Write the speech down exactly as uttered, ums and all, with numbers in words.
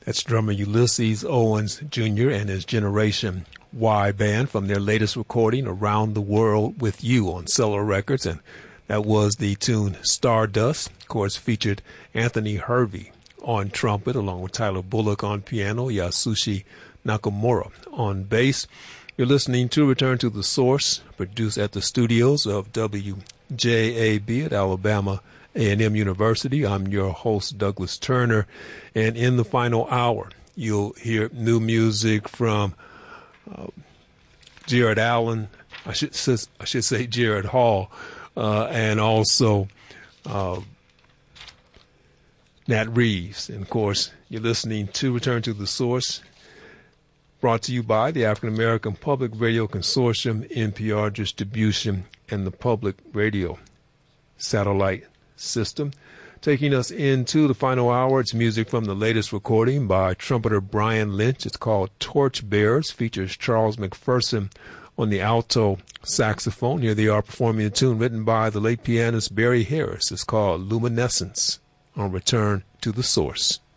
That's drummer Ulysses Owens Junior and his Generation Y band from their latest recording, Around the World with You, on Cellar Records. And that was the tune Stardust. Of course, featured Anthony Hervey on trumpet, along with Tyler Bullock on piano, Yasushi Nakamura on bass. You're listening to Return to the Source, produced at the studios of W J A B at Alabama A and M University. I'm your host, Douglas Turner. And in the final hour, you'll hear new music from uh, Jared Allen, I should, I should say Jared Hall, uh, and also uh, Nat Reeves. And, of course, you're listening to Return to the Source, brought to you by the African American Public Radio Consortium, N P R Distribution, and the Public Radio Satellite System. Taking us into the final hour, it's music from the latest recording by trumpeter Brian Lynch. It's called Torch Bearers, features Charles McPherson on the alto saxophone. Here they are performing a tune written by the late pianist Barry Harris. It's called Luminescence on Return to the Source.